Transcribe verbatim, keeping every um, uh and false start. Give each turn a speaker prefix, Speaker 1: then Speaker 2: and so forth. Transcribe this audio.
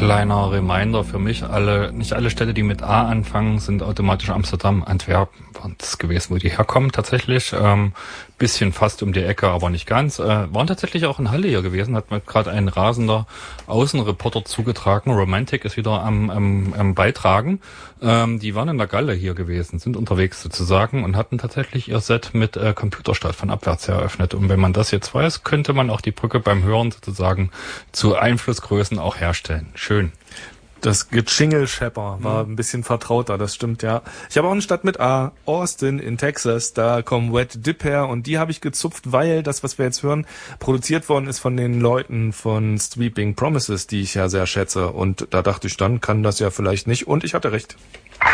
Speaker 1: Kleiner Reminder für mich, alle nicht alle Städte, die mit A anfangen, sind automatisch Amsterdam, Antwerpen waren das gewesen, wo die herkommen tatsächlich. Ähm, bisschen fast um die Ecke, aber nicht ganz. Äh, waren tatsächlich auch in Halle hier gewesen, hat mir gerade ein rasender Außenreporter zugetragen. Romantic ist wieder am, am, am Beitragen. Ähm, die waren in der Galle hier gewesen, sind unterwegs sozusagen und hatten tatsächlich ihr Set mit äh, Computerstadt von abwärts eröffnet. Und wenn man das jetzt weiß, könnte man auch die Brücke beim Hören sozusagen zu Einflussgrößen auch herstellen. Schön.
Speaker 2: Das Gejingle-Shepper war ein bisschen vertrauter, das stimmt, ja. Ich habe auch eine Stadt mit A, Austin in Texas, da kommen Wet Dip her und die habe ich gezupft, weil das, was wir jetzt hören, produziert worden ist von den Leuten von Sweeping Promises, die ich ja sehr schätze. Und da dachte ich, dann kann das ja vielleicht nicht und ich hatte recht.